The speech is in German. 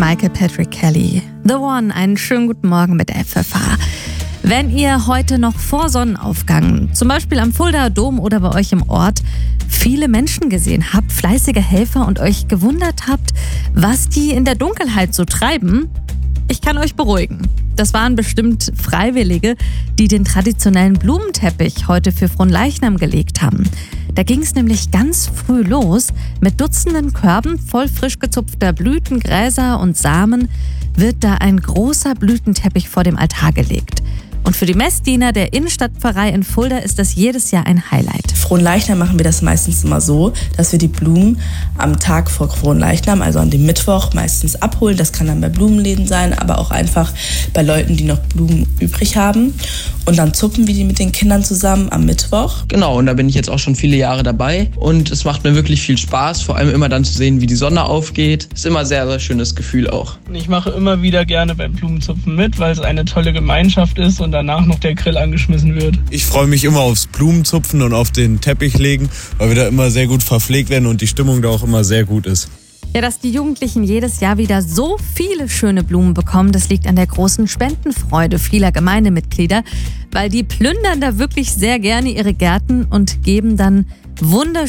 Michael Patrick Kelly. The One, einen schönen guten Morgen mit FFH. Wenn ihr heute noch vor Sonnenaufgang, zum Beispiel am Fuldaer Dom oder bei euch im Ort, viele Menschen gesehen habt, fleißige Helfer und euch gewundert habt, was die in der Dunkelheit so treiben, ich kann euch beruhigen. Das waren bestimmt Freiwillige, die den traditionellen Blumenteppich heute für Fronleichnam gelegt haben. Da ging es nämlich ganz früh los. Mit Dutzenden Körben voll frisch gezupfter Blüten, Gräser und Samen wird da ein großer Blütenteppich vor dem Altar gelegt. Und für die Messdiener der Innenstadtpfarrei in Fulda ist das jedes Jahr ein Highlight. Fronleichnam machen wir das meistens immer so, dass wir die Blumen am Tag vor Fronleichnam, also an dem Mittwoch, meistens abholen. Das kann dann bei Blumenläden sein, aber auch einfach bei Leuten, die noch Blumen übrig haben. Und dann zupfen wir die mit den Kindern zusammen am Mittwoch. Genau, und da bin ich jetzt auch schon viele Jahre dabei. Und es macht mir wirklich viel Spaß, vor allem immer dann zu sehen, wie die Sonne aufgeht. Ist immer ein sehr, sehr schönes Gefühl auch. Ich mache immer wieder gerne beim Blumenzupfen mit, weil es eine tolle Gemeinschaft ist und danach noch der Grill angeschmissen wird. Ich freue mich immer aufs Blumenzupfen und auf den Teppich legen, weil wir da immer sehr gut verpflegt werden und die Stimmung da auch immer sehr gut ist. Ja, dass die Jugendlichen jedes Jahr wieder so viele schöne Blumen bekommen, das liegt an der großen Spendenfreude vieler Gemeindemitglieder, weil die plündern da wirklich sehr gerne ihre Gärten und geben dann wunderschöne